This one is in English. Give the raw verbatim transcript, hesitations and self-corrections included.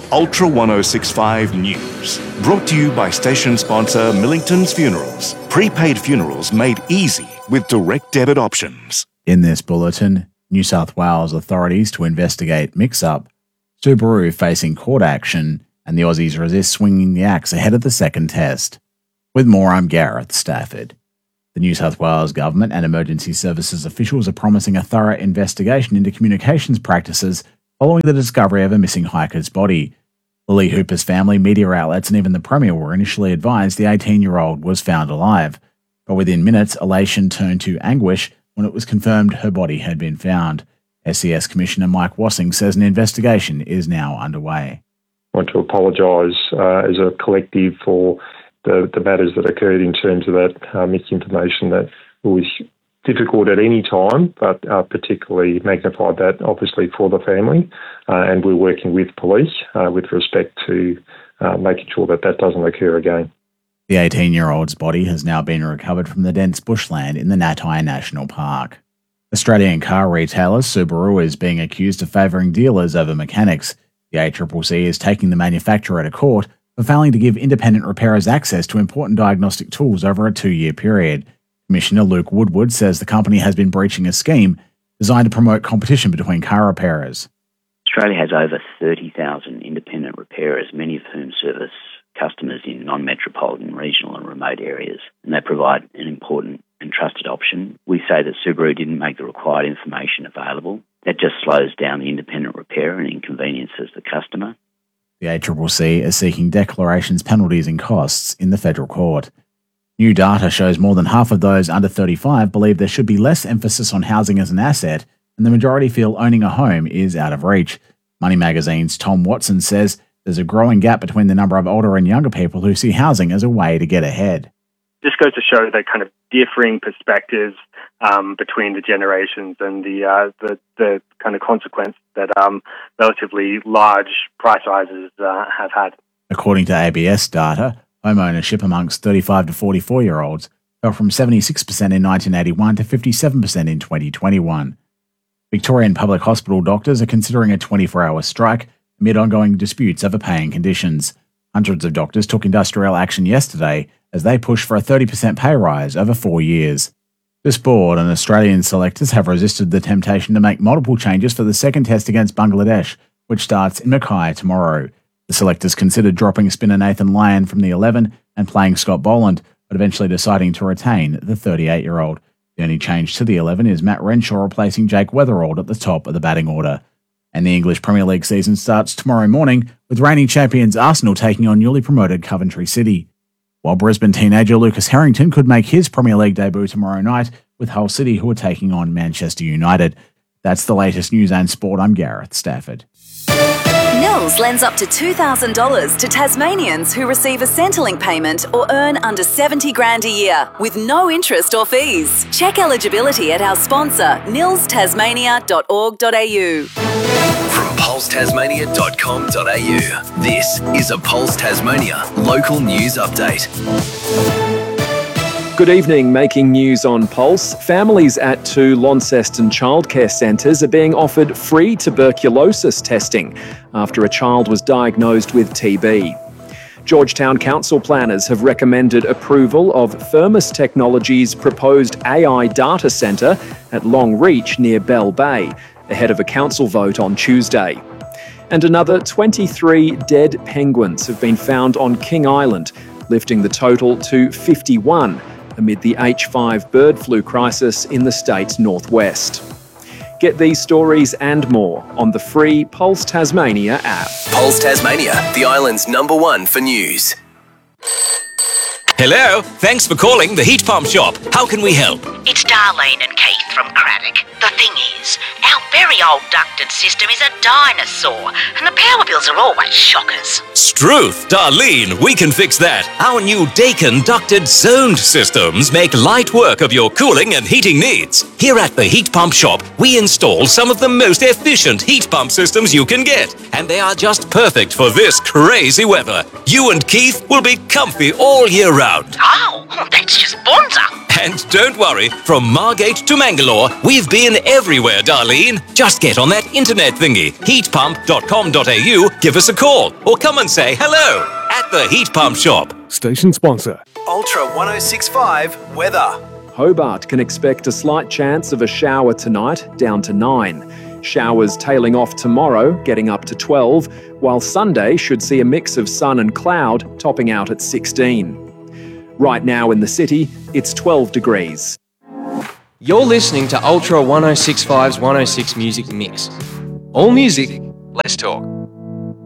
Ultra ten sixty-five News. Brought to you by station sponsor Millington's Funerals. Prepaid funerals made easy with direct debit options. In this bulletin, New South Wales authorities to investigate mix-up, Subaru facing court action, and the Aussies resist swinging the axe ahead of the second test. With more, I'm Gareth Stafford. The New South Wales Government and emergency services officials are promising a thorough investigation into communications practices following the discovery of a missing hiker's body. Lily Hooper's family, media outlets and even the Premier were initially advised the eighteen-year-old was found alive. But within minutes, elation turned to anguish when it was confirmed her body had been found. S C S Commissioner Mike Wassing says an investigation is now underway. I want to apologise uh, as a collective for the, the matters that occurred in terms of that uh, misinformation that was difficult at any time, but uh, particularly magnified that obviously for the family. Uh, and we're working with police uh, with respect to uh, making sure that that doesn't occur again. The eighteen-year-old's body has now been recovered from the dense bushland in the Natai National Park. Australian car retailer Subaru is being accused of favouring dealers over mechanics. The A C C C is taking the manufacturer to court for failing to give independent repairers access to important diagnostic tools over a two-year period. Commissioner Luke Woodward says the company has been breaching a scheme designed to promote competition between car repairers. Australia has over thirty thousand independent repairers, many of whom service customers in non-metropolitan, regional and remote areas, and they provide an important and trusted option. We say that Subaru didn't make the required information available. That just slows down the independent repairer and inconveniences the customer. The A C C C is seeking declarations, penalties and costs in the federal court. New data shows more than half of those under thirty-five believe there should be less emphasis on housing as an asset, and the majority feel owning a home is out of reach. Money Magazine's Tom Watson says there's a growing gap between the number of older and younger people who see housing as a way to get ahead. This goes to show the kind of differing perspectives um, between the generations and the, uh, the the kind of consequence that um, relatively large price rises uh, have had. According to A B S data, home ownership amongst thirty-five to forty-four-year-olds fell from seventy-six percent in nineteen eighty-one to fifty-seven percent in twenty twenty-one. Victorian public hospital doctors are considering a twenty-four hour strike amid ongoing disputes over paying conditions. Hundreds of doctors took industrial action yesterday as they push for a thirty percent pay rise over four years. This board and Australian selectors have resisted the temptation to make multiple changes for the second test against Bangladesh, which starts in Mackay tomorrow. The selectors considered dropping spinner Nathan Lyon from the eleven and playing Scott Boland, but eventually deciding to retain the thirty-eight-year-old. The only change to the eleven is Matt Renshaw replacing Jake Weatherald at the top of the batting order. And the English Premier League season starts tomorrow morning with reigning champions Arsenal taking on newly promoted Coventry City. While Brisbane teenager Lucas Harrington could make his Premier League debut tomorrow night with Hull City, who are taking on Manchester United. That's the latest news and sport. I'm Gareth Stafford. Nils lends up to two thousand dollars to Tasmanians who receive a Centrelink payment or earn under seventy grand a year with no interest or fees. Check eligibility at our sponsor, nils tasmania dot org dot a u. From pulse tasmania dot com dot a u, this is a Pulse Tasmania local news update. Good evening. Making news on Pulse. Families at two Launceston childcare centres are being offered free tuberculosis testing after a child was diagnosed with T B. Georgetown Council planners have recommended approval of Thermos Technologies' proposed A I data centre at Longreach near Bell Bay, ahead of a council vote on Tuesday. And another twenty-three dead penguins have been found on King Island, lifting the total to fifty-one amid the H five bird flu crisis in the state's northwest. Get these stories and more on the free Pulse Tasmania app. Pulse Tasmania, the island's number one for news. Hello, thanks for calling the Heat Pump Shop. How can we help? It's Darlene and Keith from Craddock. The thing is, our very old ducted system is a dinosaur, and the power bills are always shockers. Struth, Darlene, we can fix that. Our new Daikin ducted zoned systems make light work of your cooling and heating needs. Here at the Heat Pump Shop, we install some of the most efficient heat pump systems you can get, and they are just perfect for this crazy weather. You and Keith will be comfy all year round. around. Oh, that's just bonza. And don't worry, from Margate to Mangalore, we've been everywhere, Darlene. Just get on that internet thingy, heat pump dot com dot a u, give us a call, or come and say hello at the Heat Pump Shop. Station sponsor. Ultra one oh six point five weather. Hobart can expect a slight chance of a shower tonight, down to nine. Showers tailing off tomorrow, getting up to twelve, while Sunday should see a mix of sun and cloud, topping out at sixteen. Right now in the city, it's twelve degrees. You're listening to Ultra one oh six point five's one oh six Music Mix. All music, less talk.